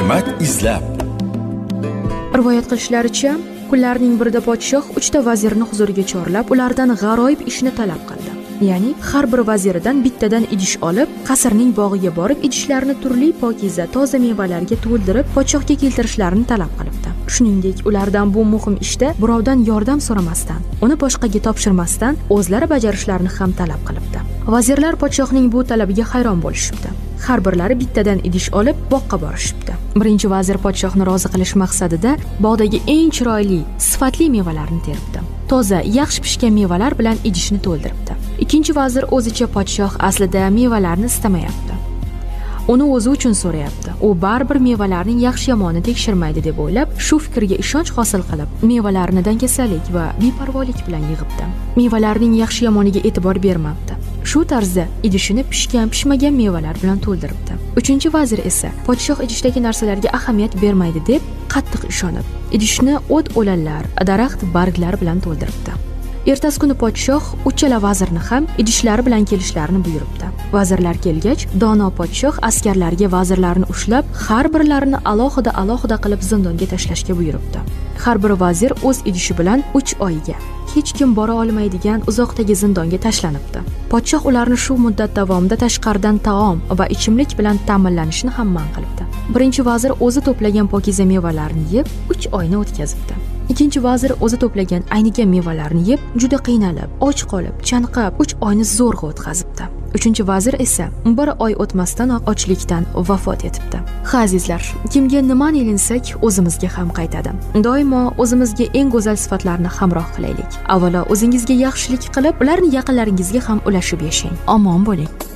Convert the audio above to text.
hikmat izlab. Rivoyat qilishlaricha, kunlarning birida podshoh 3 ta vazirni huzuriga chorlab, ulardan g'aroyib ishni talab qildi. Ya'ni har bir vaziridan bittadan idish olib, qasrning bog'iga borib, idishlarni turli pokiza, toza mevalarga to'ldirib, podshohga keltirishlarini talab qilibdi. Shuningdek, ulardan bu muhim ishda birovdan yordam so'ramasdan, uni boshqaga topshirmasdan o'zlari bajarishlarini ham talab qilibdi. Vazirlar podshohning bu talabiga hayron bo'lishibdi. Har birlari bittadan idish olib boqqa borishibdi. Birinchi vazir podshohni rozi qilish maqsadida bog'dagi eng chiroyli, sifatli mevalarni teribdi. Toza, yaxshi pishgan mevalar bilan idishni to'ldiribdi. Ikkinchi vazir o'zicha podshoh aslida mevalarni istamayapti. Uni o'zi uchun so'rayapti. U baribir mevalarning yaxshi-yomoni tekshirmaydi deb o'ylab, shu fikrga ishonch hosil qilib, mevalarni dangasalik va beparvolik bilan yig'ibdi. Mevalarning yaxshi-yomoniga e'tibor bermabdi. Shu tarzda idishini pishgan-pishmagan mevalar bilan to'ldiribdi. Uchinchi vazir esa podshoh idishdagi narsalarga ahamiyat bermaydi deb qattiq ishonib, idishni o't-o'lanlar, daraxt barglari bilan to'ldiribdi. Ertasi kuni podshoh uchala vazirni ham idishlari bilan kelishlarini buyuribdi. Vazirlar kelgach, dono podshoh askarlarga vazirlarni ushlab, har birlarini alohida qilib zindonga tashlashga buyuribdi. Har bir vazir o'z idishi bilan 3 oyga hech kim bora olmaydigan uzoqdagi zindonga tashlanibdi. Podshoh ularni shu muddat davomida tashqaridan taom va ichimlik bilan ta'minlanishni ham man qilibdi. Birinchi vazir o'zi to'plagan pokiza mevalarni yeb 3 oyni o'tkazibdi. Ikkinchi vazir o'zi to'plagan aynigan mevalarni yeb, juda qiynalib, och qolib, chanqab 3 oyni zo'rg'a o'tkazibdi. Uchinchi vazir esa 1 oy o'tmasdanoq ochlikdan vafot etibdi. Ha azizlar, kimga nimani ilinsak, o'zimizga ham qaytadi. Doimo o'zimizga eng go'zal sifatlarni hamroh qilaylik. Avvalo o'zingizga yaxshilik qilib, ularni yaqinlaringizga ham ulashib yashang. Omon bo'ling.